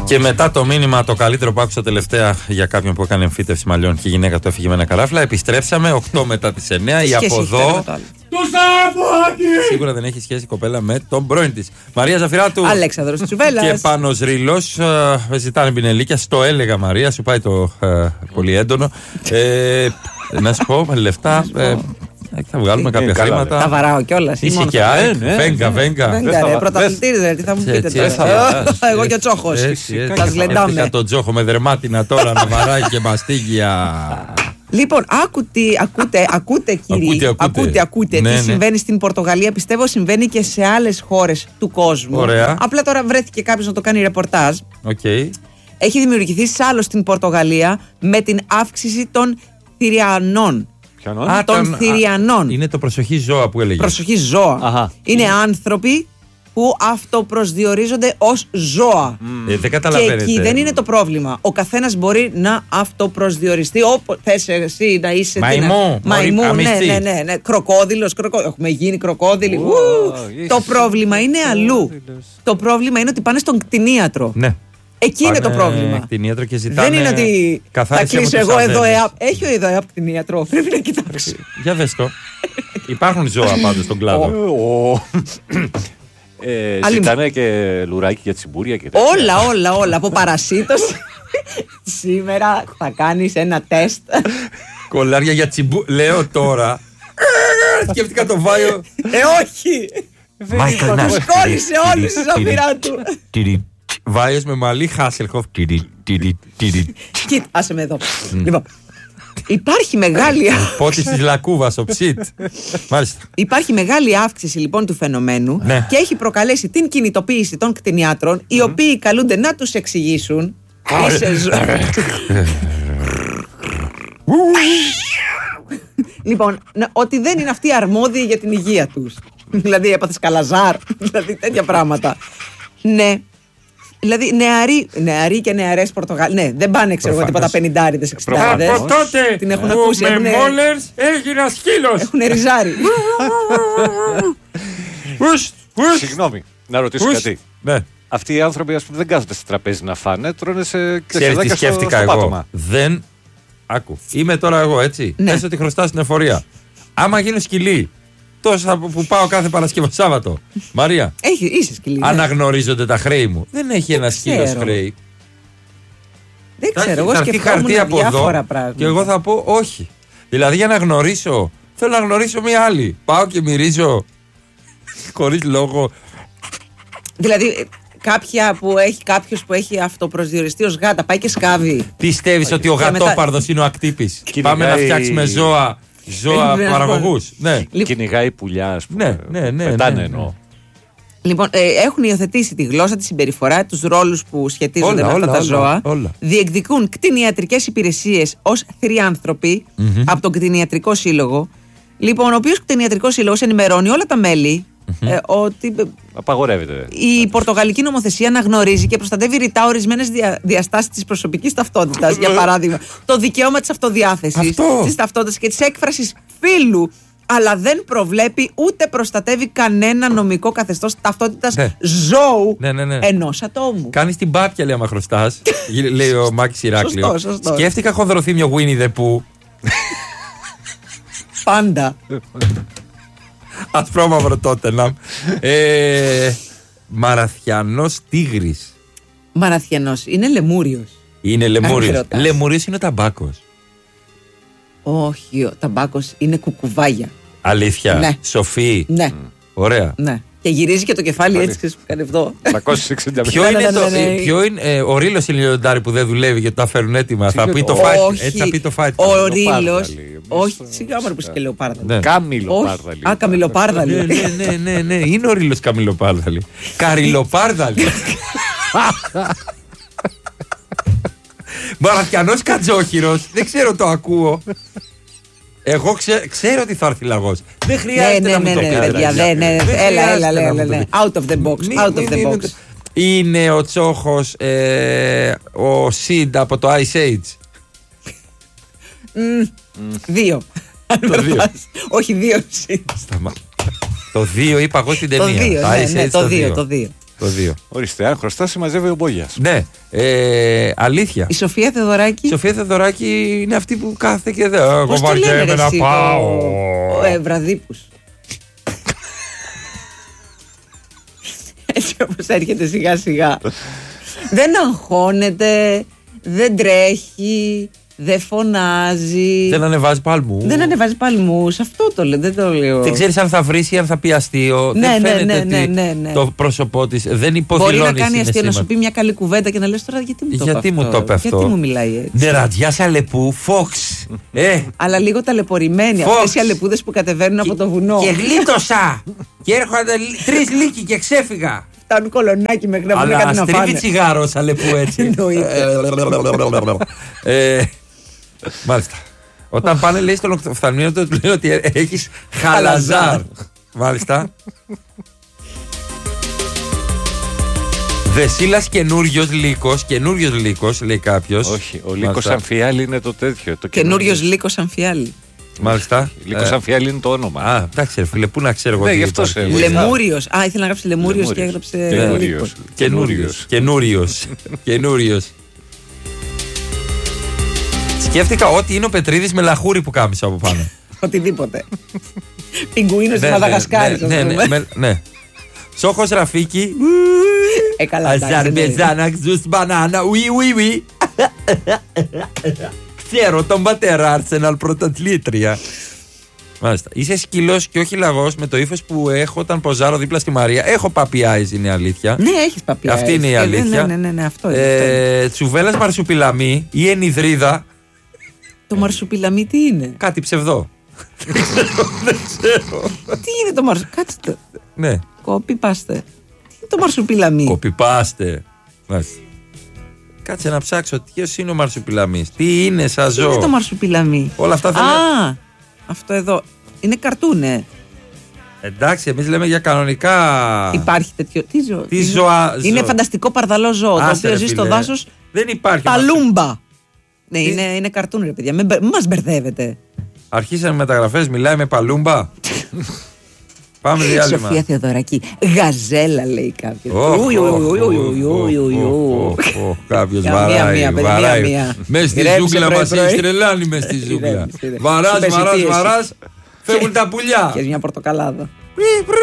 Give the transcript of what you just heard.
Και μετά το μήνυμα το καλύτερο που άκουσα τελευταία για κάποιον που έκανε εμφύτευση μαλλιών και η γυναίκα του έφυγε με ένα καράφλα. Επιστρέψαμε 8 μετά τις 9. Η από εδώ. Σίγουρα δεν έχει σχέση η κοπέλα με τον πρώην της. Μαρία Ζαφυράτου. Αλέξανδρος Τσουβέλλας. Και Πάνος Ρήλος. Ζητάνε πινελίκια. Στο έλεγα Μαρία, σου πάει το πολύ έντονο. Να σου πω, λεφτά. Θα βγάλουμε κάποια χρήματα. Τα βαράω κιόλας. Είσαι και ΑΕΚ. Βέγγα. Πρωταθλητής, τι θα μου πείτε τώρα. Εγώ και ο Τσόχος. Τα σλεντάμε. Το Τσόχο με δερμάτινα τώρα να βαράει και μαστίγια. Λοιπόν, ακούτε κύριοι. Ακούτε. Τι συμβαίνει στην Πορτογαλία. Πιστεύω συμβαίνει και σε άλλες χώρες του κόσμου. Ωραία. Απλά τώρα βρέθηκε κάποιος να το κάνει ρεπορτάζ. Έχει δημιουργηθεί σάλο στην Πορτογαλία με την αύξηση των θηριανών. Των θηριανών. Είναι το προσοχή ζώα που έλεγε. Προσοχή ζώα. Είναι άνθρωποι που αυτοπροσδιορίζονται ως ζώα. Δεν καταλαβαίνετε. Και εκεί δεν είναι το πρόβλημα. Ο καθένας μπορεί να αυτοπροσδιοριστεί. Όπως θες εσύ να είσαι. Μαϊμού. Ναι. Κροκόδιλος. Έχουμε γίνει κροκόδιλοι. Το πρόβλημα είναι αλλού. Το πρόβλημα είναι ότι πάνε στον κτηνίατρο. Ναι. Εκεί είναι το πρόβλημα. Και ζητάνε, δεν είναι ότι θα κλείσω εγώ εδώ ΕΑΠ. Έχει ο εδώ ΕΑΠ κτηνίατρο. Πρέπει να κοιτάξω. Για δες το. Υπάρχουν ζώα πάντως στον κλάδο. Ζητάνε και λουράκι για τσιμπούρια και τέτοια. Όλα. Από παρασίτωση. Σήμερα θα κάνεις ένα τεστ. Κολάρια για τσιμπούρια. Λέω τώρα. Σκέφτηκα το Βάιο. Όχι. Τους κόλλησε όλους η Ζαφυρά του. Βάιος με μαλλί Χάσελχοφ. Κοίτα, άσε με εδώ. Λοιπόν, υπάρχει μεγάλη. Πότης της Λακούβας, ο ψιτ. Μάλιστα. Υπάρχει μεγάλη αύξηση λοιπόν του φαινομένου και έχει προκαλέσει την κινητοποίηση των κτηνιάτρων, οι οποίοι καλούνται να τους εξηγήσουν. Λοιπόν, ότι δεν είναι αυτοί αρμόδιοι για την υγεία τους. Δηλαδή, έπαθες καλαζάρ, δηλαδή τέτοια πράγματα. Ναι. Δηλαδή νεαροί και νεαρές Πορτογαλίες. Ναι, δεν πάνε ξέρω εγώ τίποτα 50άριδες, 60άριδες. Από τότε την έχουν ακούσει. Με μόλερς έγινα σκύλος. Έχουν ριζάρι. Συγγνώμη, να ρωτήσω κάτι. Αυτοί οι άνθρωποι ας πούμε δεν κάθονται στο τραπέζι να φάνε, τρώνε σε ξεφτάκια στο πάτωμα. Δεν. Άκου. Είμαι τώρα εγώ έτσι. Πες ότι χρωστάς στην εφορία. Άμα γίνω σκυλί. Τόσα που πάω κάθε Παρασκευό Σάββατο. Μαρία. Είσαι σκυλί. Αναγνωρίζονται τα χρέη μου. Δεν έχει ένα σκύλος χρέη. Δεν ξέρω. Εγώ σκεφτόμουν διάφορα πράγματα. Και εγώ θα πω όχι. Δηλαδή για να γνωρίσω, θέλω να γνωρίσω μία άλλη. Πάω και μυρίζω χωρίς λόγο. Δηλαδή κάποιος που έχει αυτοπροσδιοριστεί ως γάτα πάει και σκάβει. Πιστεύεις ότι ο γατόπαρδος είναι ο ακτύπης? Πάμε να φτιάξουμε ζώα παραγωγούς. Κυνηγάει πουλιά, ας πούμε. Ναι. Πετάνε εννοώ. Λοιπόν, έχουν υιοθετήσει τη γλώσσα, τη συμπεριφορά, τους ρόλους που σχετίζονται με αυτά τα ζώα. Διεκδικούν κτηνιατρικές υπηρεσίες ως θηριάνθρωποι από τον Κτηνιατρικό Σύλλογο. Λοιπόν, ο οποίος Κτηνιατρικός Σύλλογος ενημερώνει όλα τα μέλη ότι απαγορεύεται. Η πορτογαλική νομοθεσία αναγνωρίζει και προστατεύει ρητά ορισμένες διαστάσεις της προσωπικής ταυτότητας. Για παράδειγμα, το δικαίωμα της αυτοδιάθεσης, της ταυτότητας και της έκφρασης φύλου. Αλλά δεν προβλέπει ούτε προστατεύει κανένα νομικό καθεστώς ταυτότητας ζώου ενός ατόμου. Κάνεις την πάπια, λέει, άμα χρωστάς. Λέει ο Μάκης Ηράκλειο. Σκέφτηκα χονδροθύμιο Winnie the Pooh. Πάντα. Ασπρόμαυρο Τότεναμ. Μαραθιανός τίγρης. Μαραθιανός. Είναι λεμούριος. Είναι λεμούριος. Λεμούριος είναι ο ταμπάκος. Όχι, ο ταμπάκος είναι κουκουβάγια. Αλήθεια. Ναι. Σοφή. Ναι. Ωραία. Ναι. Και γυρίζει και το κεφάλι έτσι και σου κάνει αυτό. 360. Ποιο είναι ο Ρήλος είναι λιοντάρι που δεν δουλεύει γιατί τα φέρουν έτοιμα? Θα πει το fight. Έτσι θα πει το fight. Ο Ρήλος. Όχι, σιγά μου που είσαι και λεοπάρδαλη. Καμιλοπάρδαλη. Α, καμιλοπάρδαλη. Ναι. Είναι ο Ρήλος καμιλοπάρδαλη. Καριλοπάρδαλη. Μαραθιανός κατζόχυρος. Δεν ξέρω, το ακούω. Εγώ ξέρω ότι θα έρθει λαγός. Δεν χρειάζεται να μου το πείτε. Έλα. Out of the box. Είναι ο Τσόχος ο Σιντ από το Ice Age? 2. Όχι 2 Σιντ. Το 2 είπα εγώ στην ταινία. Το 2. Το 2. Ορίστε, αν χρωστά, συμμαζεύει ο Μπόγιας. Ναι, αλήθεια. Η Σοφία Θεοδωράκη. Η Σοφία Θεοδωράκη είναι αυτή που κάθεται και δεν. Εγώ βαριέμαι να πάω. Βραδίπους. Έτσι όπως έρχεται σιγά σιγά. Δεν αγχώνεται, δεν τρέχει, δεν φωνάζει. Δεν ανεβάζει παλμούς. Αυτό το λέω, δεν το λέω. Δεν ξέρεις αν θα βρίσει ή αν θα πει αστείο. Δεν φαίνεται το πρόσωπό της. Δεν υποδηλώνει. Μπορεί να κάνει αστείο, να σου πει μια καλή κουβέντα και να λες τώρα γιατί μου το είπε αυτό. Γιατί μου μιλάει έτσι. Νερατιά Αλεπού, Φόξ. Αλλά λίγο ταλαιπωρημένη. Αυτές οι αλεπούδες που κατεβαίνουν από το βουνό. Και γλίτωσα. Και έρχονται 3 λύκοι και ξέφυγα. Φτάνουν κολονάκι μέχρι να βρουν κάτι να φάνε. Στρίβει τσιγάρο Αλεπού έτσι. Μάλιστα. Όταν πάνε λέει στον οφθαλμίο του λένε ότι έχεις χαλαζάρ. Μάλιστα. Δεσίλας καινούριος λύκος λέει κάποιος. Όχι, ο λύκος Αμφιάλη είναι το τέτοιο. Καινούριος λύκος Αμφιάλη. Μάλιστα. Λύκος Αμφιάλη είναι το όνομα. Α, εντάξει, ρε φίλε, πού να ξέρω εγώ. Ναι, γι' αυτό Λεμούριος. Α, ήθελα να γράψει Λεμούριος και έγραψε. Καινούριος. Σκέφτηκα ότι είναι ο Πετρίδης με λαχούρι που κάμισα από πάνω. Οτιδήποτε. Πιγκουίνος της Μαδαγασκάρης. Ναι. Σόχος Ραφίκη. Αζαρμπεζάνα ξούς μπανάνα. Ουι. Ξέρω τον πατέρα Arsenal πρωταθλήτρια. Μάλιστα. Είσαι σκυλός και όχι λαγός με το ύφος που έχω όταν ποζάρω δίπλα στη Μαρία. Έχω puppy eyes, είναι η αλήθεια. Ναι, έχεις puppy eyes. Αυτή είναι η αλήθεια. Ναι, αυτό είναι. Τσουβέλας μαρσουπιλαμί ή ενιδρίδα. Το μαρσουπιλαμί τι είναι? Κάτι ψευδό. Δεν ξέρω. Τι είναι το μαρσουπιλαμί? Κάτσε το. Ναι. Κοπιπάστε. Τι είναι το μαρσουπιλαμί? Κοπιπάστε. Κάτσε να ψάξω ποιος είναι ο μαρσουπιλαμής. Τι είναι σαν ζώο. Τι είναι το μαρσουπιλαμί? Όλα αυτά θέλουν. Α, αυτό εδώ. Είναι καρτούνε. Εντάξει, εμείς λέμε για κανονικά. Υπάρχει τέτοιο. Τι ζωά. Είναι φανταστικό παρδαλό ζώο. Το οποίο ζει στο δάσος. Δεν υπάρχει. Παλούμπα. Ναι, είναι καρτούν, ρε παιδιά. Μην μας μπερδεύετε. Αρχίσαμε μεταγραφές, μιλάει με παλούμπα. Πάμε διάλειμμα. Σοφία Θεοδωράκη. Γαζέλα λέει κάποιος. Κάποιος βαράει. Μες στη ζούγκλα μας έχει τρελάνει μες στη ζούγκλα. Βαράς. Φεύγουν τα πουλιά. Και μια πορτοκαλάδα.